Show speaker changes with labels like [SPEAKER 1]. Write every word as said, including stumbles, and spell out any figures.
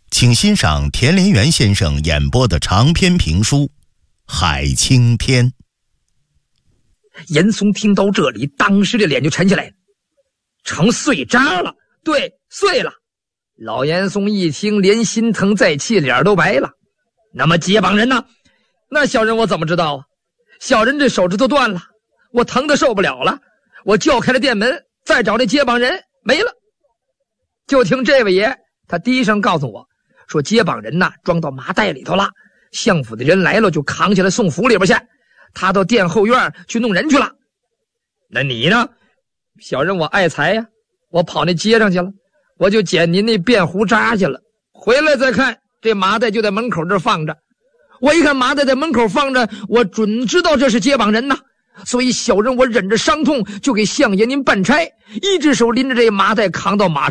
[SPEAKER 1] 请欣赏田连元先生演播的长篇评书《海青天》。
[SPEAKER 2] 严嵩听到这里，当时的脸就沉下来，成碎渣了。对，碎了。老严嵩一听，连心疼再气，脸都白了。那么接榜人呢？那小人我怎么知道啊？小人这手指头断了，我疼得受不了了，我叫开了店门，再找这接榜人没了。就听这位爷他低声告诉我说，接榜人呐装到麻袋里头了，相府的人来了就扛起来送府里边去，他到店后院去弄人去了。那你呢？小人我爱财呀，我跑那街上去了，我就捡您那便胡渣去了，回来再看这麻袋就在门口这放着，我一看麻袋在门口放着，我准知道这是接榜人呐，所以小人我忍着伤痛就给相爷您办差，一只手拎着这麻袋扛到马